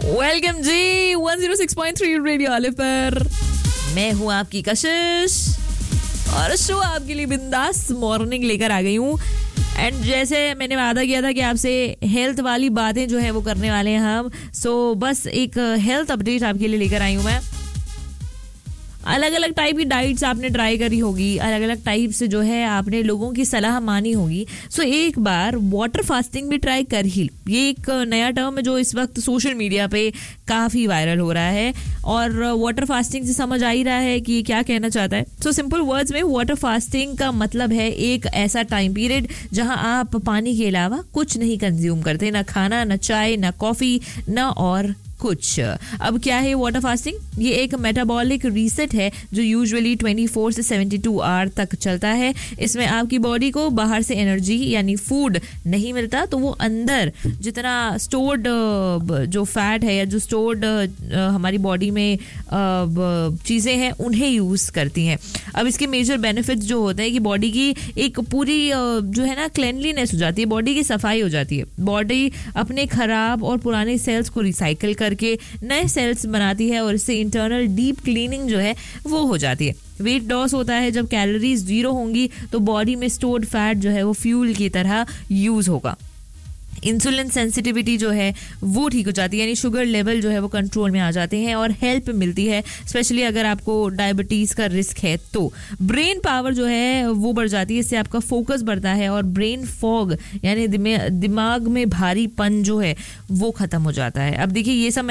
Welcome जी 106.3 radio olive पर मैं हूँ आपकी कशिश और शो आपके लिए बिंदास मॉर्निंग लेकर आ गई हूँ। एंड जैसे मैंने वादा किया था कि आपसे हेल्थ वाली बातें जो है वो करने वाले हैं हम। सो बस एक हेल्थ अपडेट आपके लिए लेकर आई हूँ मैं। अलग अलग टाइप की डाइट्स आपने ट्राई करी होगी, अलग अलग टाइप से जो है आपने लोगों की सलाह मानी होगी। सो एक बार वाटर फास्टिंग भी ट्राई कर ही लो। ये एक नया टर्म है जो इस वक्त सोशल मीडिया पे काफ़ी वायरल हो रहा है और वाटर फास्टिंग से समझ आ ही रहा है कि क्या कहना चाहता है। सो सिंपल वर्ड्स में वाटर फास्टिंग का मतलब है एक ऐसा टाइम पीरियड जहां आप पानी के अलावा कुछ नहीं कंज्यूम करते, ना खाना, ना चाय, ना कॉफ़ी, ना और कुछ। अब क्या है वाटर फास्टिंग? ये एक मेटाबॉलिक रीसेट है जो यूजुअली 24 से 72 आवर तक चलता है। इसमें आपकी बॉडी को बाहर से एनर्जी यानी फूड नहीं मिलता, तो वो अंदर जितना स्टोर्ड जो फैट है या जो स्टोर्ड हमारी बॉडी में चीज़ें हैं उन्हें यूज़ करती हैं। अब इसके मेजर बेनिफिट्स जो होते हैं कि बॉडी की एक पूरी जो है ना क्लेनलीनेस हो जाती है, बॉडी की सफाई हो जाती है। बॉडी अपने खराब और पुराने सेल्स को रिसाइकिल करके नए सेल्स बनाती है और इससे इंटरनल डीप क्लीनिंग जो है वो हो जाती है। वेट लॉस होता है जब कैलोरीज 0 होंगी तो बॉडी में स्टोर्ड फैट जो है वो फ्यूल की तरह यूज होगा। इंसुलिन सेंसिटिविटी जो है वो ठीक हो जाती है, यानी शुगर लेवल जो है वो कंट्रोल में आ जाते हैं और हेल्प मिलती है, स्पेशली अगर आपको डायबिटीज़ का रिस्क है तो। ब्रेन पावर जो है वो बढ़ जाती है, इससे आपका फोकस बढ़ता है और ब्रेन फॉग यानी दिमाग में भारीपन जो है वो ख़त्म हो जाता है। अब देखिए ये सब